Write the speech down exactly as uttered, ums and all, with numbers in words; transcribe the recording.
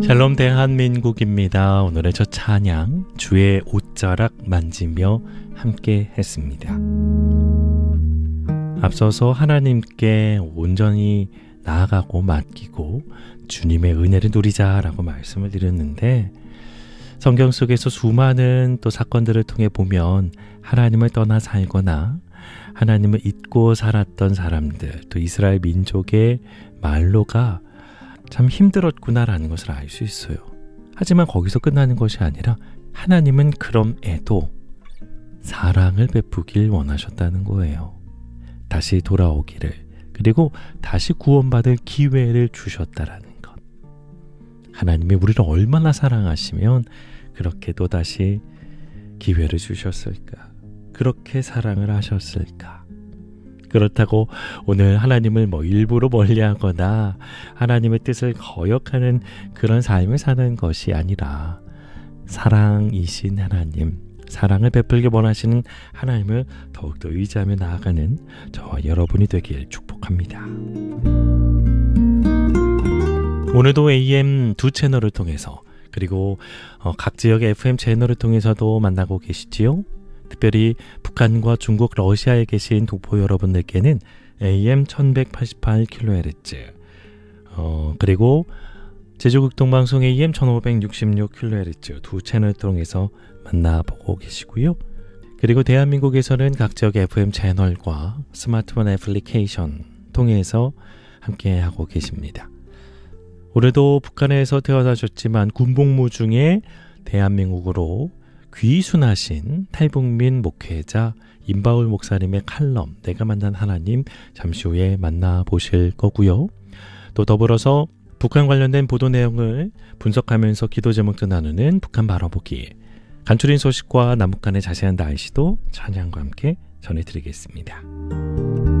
샬롬 대한민국입니다. 오늘의 첫 찬양 주의 옷자락 만지며 함께 했습니다. 앞서서 하나님께 온전히 나아가고 맡기고 주님의 은혜를 누리자라고 말씀을 드렸는데, 성경 속에서 수많은 또 사건들을 통해 보면 하나님을 떠나 살거나 하나님을 잊고 살았던 사람들, 또 이스라엘 민족의 말로가 참 힘들었구나라는 것을 알 수 있어요. 하지만 거기서 끝나는 것이 아니라 하나님은 그럼에도 사랑을 베푸길 원하셨다는 거예요. 다시 돌아오기를, 그리고 다시 구원받을 기회를 주셨다라는 것. 하나님이 우리를 얼마나 사랑하시면 그렇게 또다시 기회를 주셨을까? 그렇게 사랑을 하셨을까? 그렇다고 오늘 하나님을 뭐 일부러 멀리하거나 하나님의 뜻을 거역하는 그런 삶을 사는 것이 아니라, 사랑이신 하나님, 사랑을 베풀게 원하시는 하나님을 더욱더 의지하며 나아가는 저와 여러분이 되길 축복합니다. 오늘도 에이엠 두 채널을 통해서, 그리고 각 지역의 에프엠 채널을 통해서도 만나고 계시지요? 특별히 북한과 중국, 러시아에 계신 동포 여러분들께는 에이엠 천백팔십팔 킬로헤르츠, 어, 그리고 제주극동방송 에이엠 천오백육십육 킬로헤르츠 두 채널 통해서 만나보고 계시고요. 그리고 대한민국에서는 각 지역의 에프엠 채널과 스마트폰 애플리케이션 통해서 함께하고 계십니다. 올해도 북한에서 태어나셨지만 군복무 중에 대한민국으로 귀순하신 탈북민 목회자 임바울 목사님의 칼럼 내가 만난 하나님, 잠시 후에 만나보실 거고요. 또 더불어서 북한 관련된 보도 내용을 분석하면서 기도 제목도 나누는 북한 바라보기, 간추린 소식과 남북 간의 자세한 날씨도 찬양과 함께 전해드리겠습니다.